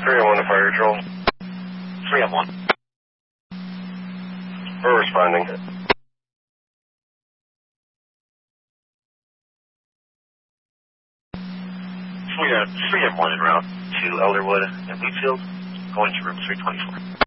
3-1 to fire control. 3-1. We're responding. 3-1 en route to Elderwood and Wheatfield, going to room 324.